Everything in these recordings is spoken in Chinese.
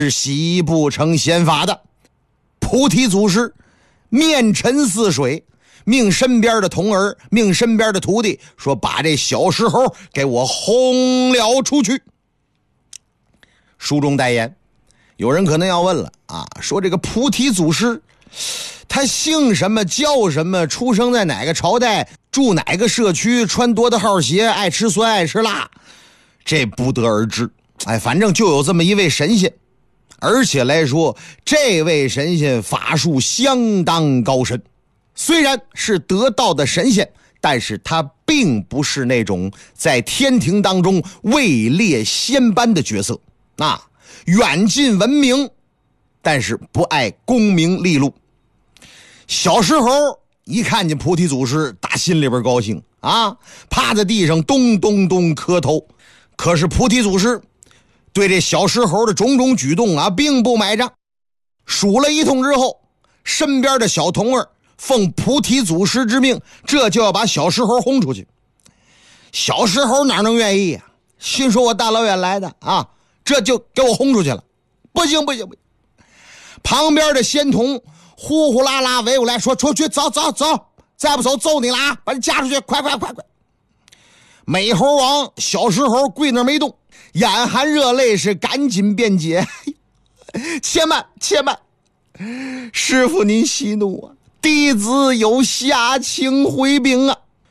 是洗不成仙法的。菩提祖师面沉似水，命身边的童儿，命身边的徒弟说，把这小石猴给我轰了出去。书中代言，有人可能要问了啊，说这个菩提祖师他姓什么叫什么，出生在哪个朝代，住哪个社区，穿多大号鞋，爱吃酸爱吃辣，这不得而知。反正就有这么一位神仙，而且来说这位神仙法术相当高深，虽然是得道的神仙，但是他并不是那种在天庭当中位列仙班的角色，远近闻名，但是不爱功名利禄。小石猴一看见菩提祖师，打心里边高兴啊，趴在地上咚咚咚磕头。可是菩提祖师对这小石猴的种种举动并不买账，数了一通之后，身边的小童儿奉菩提祖师之命，这就要把小石猴轰出去。小石猴哪能愿意心说我大老远来的这就给我轰出去了。不行，旁边的仙童呼呼啦啦围过来说，出去走，再不走揍你了把你架出去，快。美猴王小石猴跪那儿没动，眼含热泪，是赶紧辩解，且慢，师父您息怒弟子有下情回禀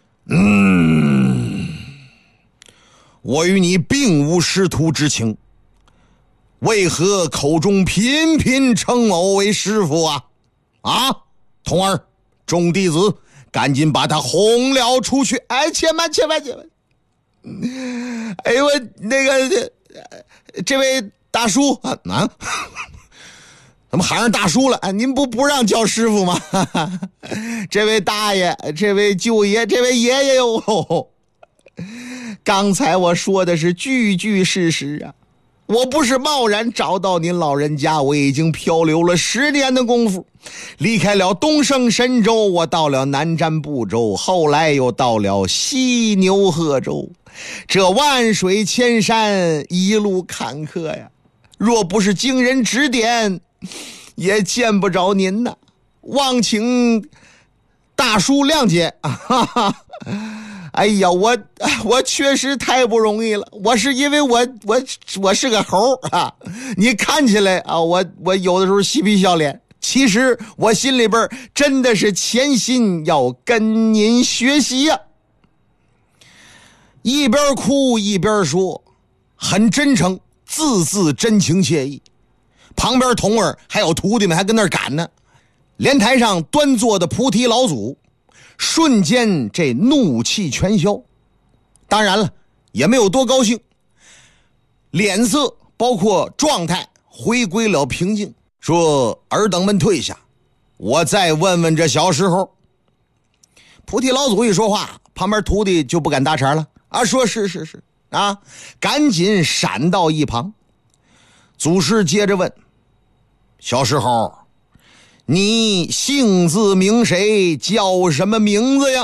我与你并无师徒之情，为何口中频频称我为师父童儿，众弟子赶紧把他轰了出去。且慢，我那个这位大叔怎么喊上大叔了您不让叫师傅吗这位大爷，这位舅爷，这位爷爷哟，刚才我说的是句句事实我不是贸然找到您老人家，我已经漂流了10年的功夫，离开了东胜神州，我到了南瞻部洲，后来又到了西牛贺州，这万水千山一路坎坷若不是经人指点，也见不着您望请大叔谅解我确实太不容易了，我是因为我是个猴你看起来我有的时候嬉皮笑脸，其实我心里边真的是潜心要跟您学习一边哭一边说，很真诚，字字真情切意。旁边童儿还有徒弟们还跟那儿赶呢。莲台上端坐的菩提老祖瞬间这怒气全消，当然了也没有多高兴，脸色包括状态回归了平静，说尔等们退下，我再问问这小石猴。菩提老祖一说话，旁边徒弟就不敢搭茬了说是赶紧闪到一旁。祖师接着问，小石猴，你姓字名谁，叫什么名字呀？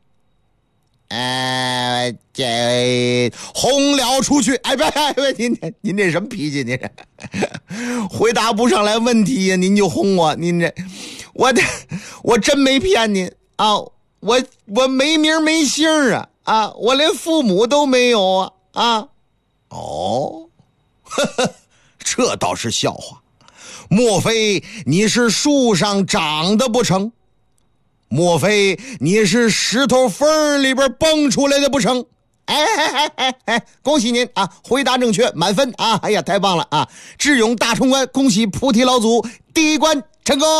这轰了出去。您这什么脾气？您这回答不上来问题呀，您就轰我。您这我真没骗您我没名没姓我连父母都没有这倒是笑话。莫非你是树上长的不成？莫非你是石头缝里边蹦出来的不成？恭喜您回答正确，满分太棒了智勇大冲关，恭喜菩提老祖第一关成功。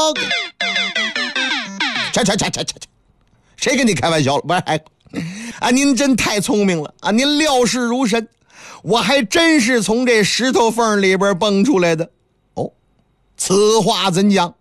谁跟你开玩笑了？不是您真太聪明了您料事如神，我还真是从这石头缝里边蹦出来的。此话怎讲？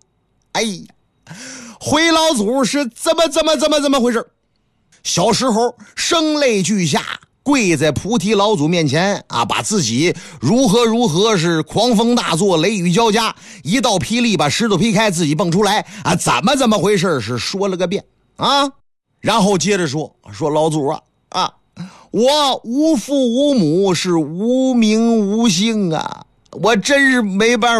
回老祖是怎么回事？小石猴声泪俱下，跪在菩提老祖面前把自己如何是狂风大作，雷雨交加，一道霹雳把石头劈开，自己蹦出来怎么回事是说了个遍然后接着说老祖我无父无母，是无名无姓我真是没办法。